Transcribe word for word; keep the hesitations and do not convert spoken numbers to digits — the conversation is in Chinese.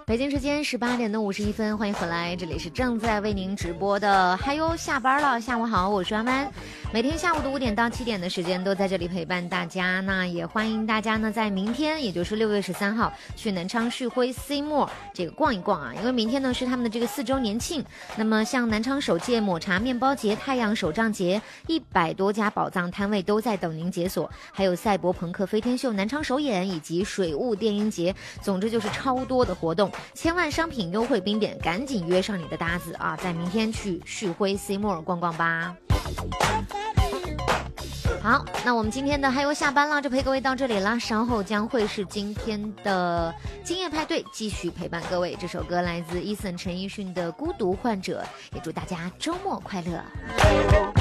北京时间十八点的五十一分，欢迎回来，这里是正在为您直播的嗨哟下班了，下午好，我是阿曼。每天下午的五点到七点的时间都在这里陪伴大家，那也欢迎大家呢在明天，也就是六月十三号去南昌旭辉 Seymour 这个逛一逛啊，因为明天呢是他们的这个四周年庆。那么像南昌首届抹茶面包节、太阳手账节，一百多家宝藏摊位都在等您解锁，还有赛博朋克飞天秀南昌首演以及水雾电音节，总之就是超多的活动，千万商品优惠冰点，赶紧约上你的搭子啊，在明天去旭辉 Seymour 逛逛吧。好，那我们今天的还有下班了，就陪各位到这里了，稍后将会是今天的今夜派对，继续陪伴各位。这首歌来自 Eason 陈奕迅的《孤独患者》，也祝大家周末快乐。